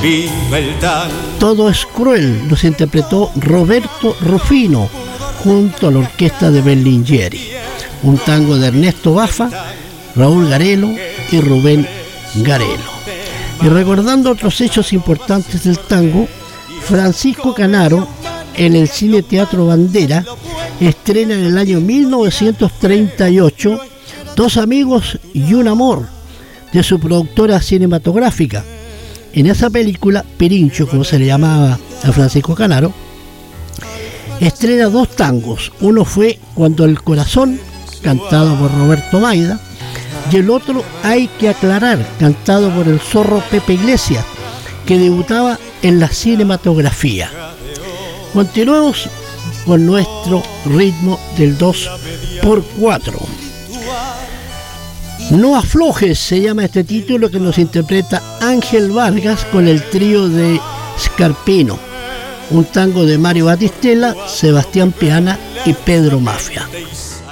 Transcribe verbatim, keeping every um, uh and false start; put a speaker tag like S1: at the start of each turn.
S1: Viva el tango.
S2: Todo es cruel los interpretó Roberto Rufino junto a la orquesta de Berlinghieri. Un tango de Ernesto Baffa, Raúl Garelo y Rubén Garelo. Y recordando otros hechos importantes del tango, Francisco Canaro en el Cine Teatro Bandera estrena en el año mil novecientos treinta y ocho Dos amigos y un amor, de su productora cinematográfica. En esa película, Pirincho, como se le llamaba a Francisco Canaro, estrena dos tangos. Uno fue Cuando el corazón, cantado por Roberto Maida, y el otro Hay que aclarar, cantado por el zorro Pepe Iglesias, que debutaba en la cinematografía. Continuemos con nuestro ritmo del dos por cuatro. No aflojes se llama este título, que nos interpreta Ángel Vargas con el trío de Scarpino, un tango de Mario Batistella, Sebastián Piana y Pedro Mafia.